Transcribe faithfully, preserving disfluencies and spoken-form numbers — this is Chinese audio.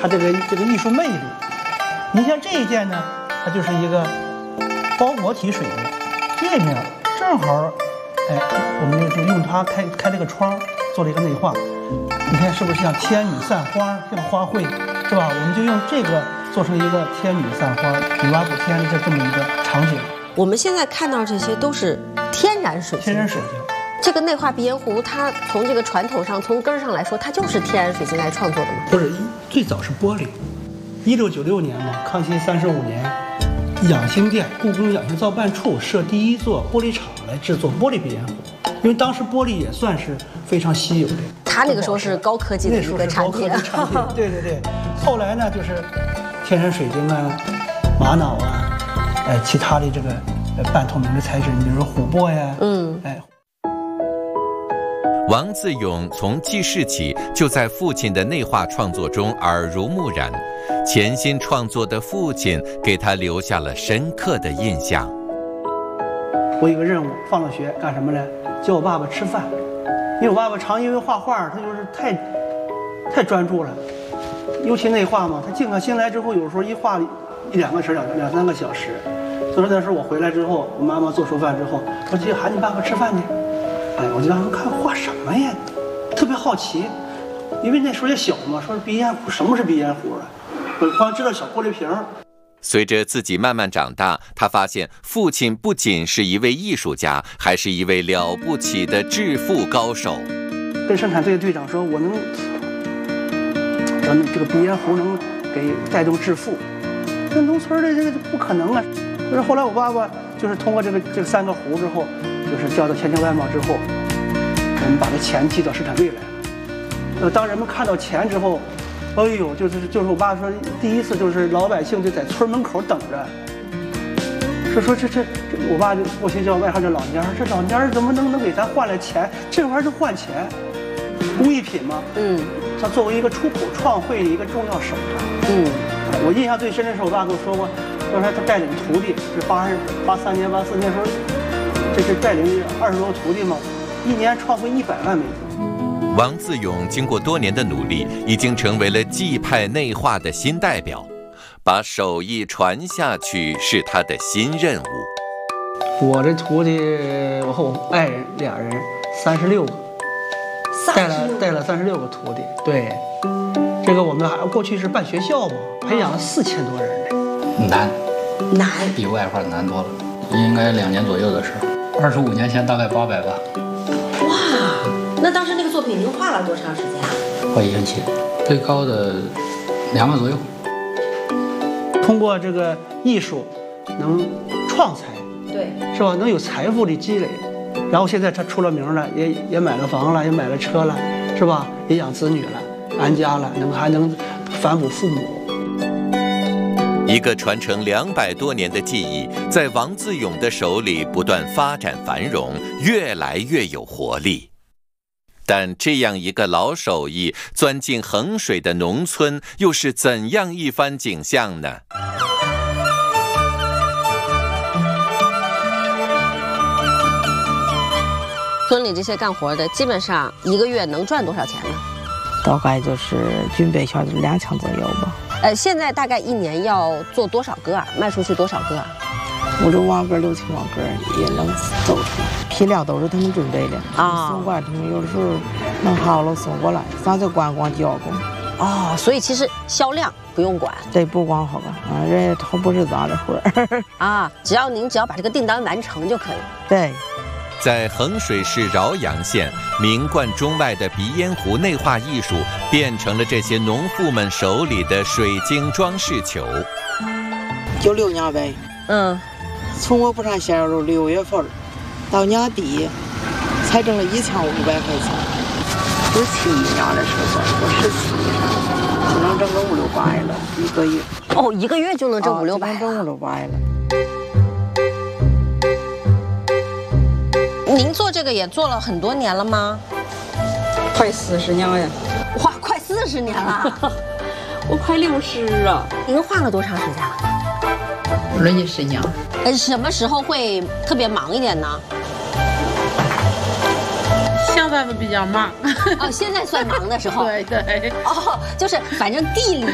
它这个这个艺术魅力。你像这一件呢，它就是一个包裹体水泥，这面正好，哎，我们就用它开开这个窗做了一个内画。你看是不是像天女散花，像花卉，是吧？我们就用这个做成一个天女散花、女娲补天的这么一个场景。 我们现在看到这些都是天然水晶。 天然水晶。 这个内画鼻烟壶，它从这个传统上、从根儿上来说，它就是天然水晶来创作的吗？ 不是，最早是玻璃。一六九六年嘛，康熙三十五年，养心殿故宫养心造办处设第一座玻璃厂来制作玻璃鼻烟壶，因为当时玻璃也算是非常稀有的。 它那个时候是高科技的一个产品。 那时候是高科技产品，对对对。后来呢，就是天然水晶啊、玛瑙啊，哎，其他的这个半透明的材质，你比如说琥珀呀，嗯，哎。 王自勇从记事起就在父亲的内画创作中耳濡目染，潜心创作的父亲给他留下了深刻的印象。 我有个任务，放了学干什么呢？叫我爸爸吃饭，因为我爸爸常因为画画，他就是太太专注了，尤其内画嘛，他静下心来之后，有时候一画一两个小时、两两三个小时。所以说那时候我回来之后，我妈妈做熟饭之后，我就喊你爸爸吃饭去。哎，我就让他们看画什么呀，特别好奇，因为那时候也小嘛，说鼻烟壶，什么是鼻烟壶啊？我光知道小玻璃瓶。 随着自己慢慢长大，他发现父亲不仅是一位艺术家，还是一位了不起的致富高手。 跟生产队队长说，我能，我这个鼻烟壶能给带动致富，那农村的这个不可能啊。可是后来我爸爸就是通过这个这个三个壶之后。就是调到千军万马之后，我们把这钱寄到生产队来了。呃，当人们看到钱之后，哎呦，就是就是我爸说，第一次就是老百姓就在村门口等着，说说这这这，我爸就过去叫外号叫老蔫儿，这老蔫儿怎么能能给咱换来钱？这玩意儿是换钱，工艺品嘛。嗯，它作为一个出口创汇的一个重要手段。嗯，我印象最深的是我爸跟我说过，他说他带领徒弟是八十八三年八四年时候。这是带领二十多徒弟嘛，一年创汇一百万美金。 王自勇经过多年的努力，已经成为了冀派内画的新代表，把手艺传下去是他的新任务。 我这徒弟，我和我爱人俩人，三十六个，带了带了三十六个徒弟。对，这个我们还过去是办学校嘛，培养了四千多人呢。 难， 难， 比外画难多了，应该两年左右的事。二十五年前大概八百万。 哇，那当时那个作品您画了多长时间啊？ 画一星期，最高的两个左右。 通过这个艺术，能创财， 对， 是吧？能有财富的积累，然后现在他出了名了，也也买了房了，也买了车了，是吧？也养子女了，安家了，能还能反哺父母。 一个传承两百多年的技艺，在王自勇的手里不断发展繁荣，越来越有活力。但这样一个老手艺钻进衡水的农村，又是怎样一番景象呢？ 村里这些干活的，基本上一个月能赚多少钱呢？ 大概就是军备圈两千左右吧。 呃，现在大概一年要做多少个啊？卖出去多少个啊？ 五六万个、六七万个也能走出。皮料都是他们准备的啊，送过来他们有的时候弄好了送过来，咱就光光交工。 哦，所以其实销量不用管。 对，不光好吧，啊，人他不是咱的活儿啊，只要您只要把这个订单完成就可以。 对。 在衡水市饶阳县，名冠中外的鼻烟壶内画艺术变成了这些农妇们手里的水晶装饰球。 就六年呗，嗯，从我不上线儿六月份到年底，才挣了一千五百块钱。十七年的时候，我十七年就能挣个五六百了，一个月。 哦，一个月就能挣五六百， 能挣五六百了。 您做这个也做了很多年了吗？ 快四十年了呀！ 哇，快四十年了！ 我快六十啊！ 您画了多长时间了？ 人家十年。 呃，什么时候会特别忙一点呢？ 现在比较忙。 哦，现在算忙的时候。 对对。 哦，就是反正地里。